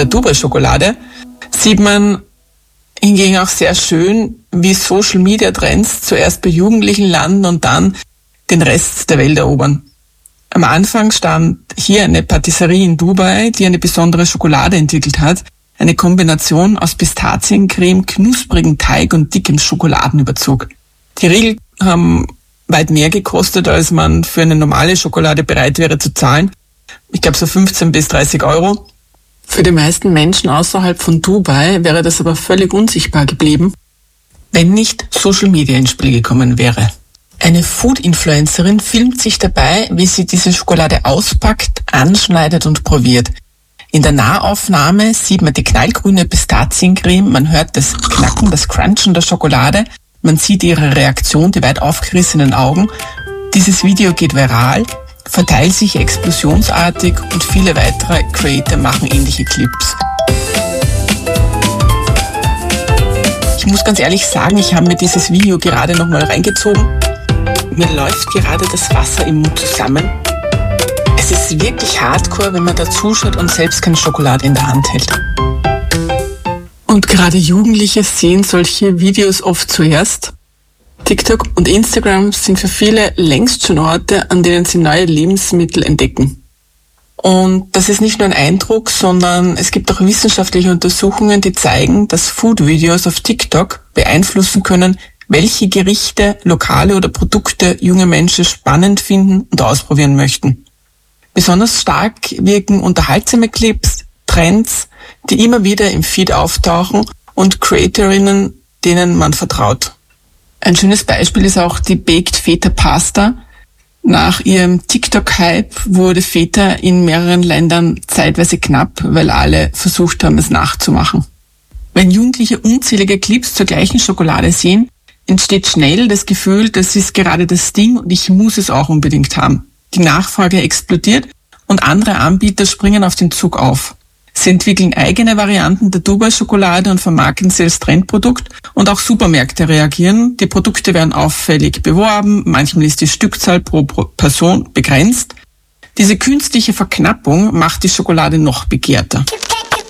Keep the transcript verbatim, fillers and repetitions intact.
der Dubai-Schokolade sieht man hingegen auch sehr schön, wie Social-Media-Trends zuerst bei Jugendlichen landen und dann den Rest der Welt erobern. Am Anfang stand hier eine Patisserie in Dubai, die eine besondere Schokolade entwickelt hat. Eine Kombination aus Pistaziencreme, knusprigen Teig und dickem Schokoladenüberzug. Die Riegel haben weit mehr gekostet, als man für eine normale Schokolade bereit wäre zu zahlen. Ich glaube so fünfzehn bis dreißig Euro. Für die meisten Menschen außerhalb von Dubai wäre das aber völlig unsichtbar geblieben, wenn nicht Social Media ins Spiel gekommen wäre. Eine Food-Influencerin filmt sich dabei, wie sie diese Schokolade auspackt, anschneidet und probiert. In der Nahaufnahme sieht man die knallgrüne Pistaziencreme, man hört das Knacken, das Crunchen der Schokolade, man sieht ihre Reaktion, die weit aufgerissenen Augen. Dieses Video geht viral, verteilt sich explosionsartig und viele weitere Creator machen ähnliche Clips. Ich muss ganz ehrlich sagen, ich habe mir dieses Video gerade nochmal reingezogen. Mir läuft gerade das Wasser im Mund zusammen. Es ist wirklich hardcore, wenn man da zuschaut und selbst keine Schokolade in der Hand hält. Und gerade Jugendliche sehen solche Videos oft zuerst. TikTok und Instagram sind für viele längst schon Orte, an denen sie neue Lebensmittel entdecken. Und das ist nicht nur ein Eindruck, sondern es gibt auch wissenschaftliche Untersuchungen, die zeigen, dass Food-Videos auf TikTok beeinflussen können, welche Gerichte, Lokale oder Produkte junge Menschen spannend finden und ausprobieren möchten. Besonders stark wirken unterhaltsame Clips, Trends, die immer wieder im Feed auftauchen und Creatorinnen, denen man vertraut. Ein schönes Beispiel ist auch die Baked Feta Pasta. Nach ihrem TikTok-Hype wurde Feta in mehreren Ländern zeitweise knapp, weil alle versucht haben, es nachzumachen. Wenn Jugendliche unzählige Clips zur gleichen Schokolade sehen, entsteht schnell das Gefühl, das ist gerade das Ding und ich muss es auch unbedingt haben. Die Nachfrage explodiert und andere Anbieter springen auf den Zug auf. Sie entwickeln eigene Varianten der Dubai-Schokolade und vermarkten sie als Trendprodukt und auch Supermärkte reagieren. Die Produkte werden auffällig beworben, manchmal ist die Stückzahl pro Person begrenzt. Diese künstliche Verknappung macht die Schokolade noch begehrter.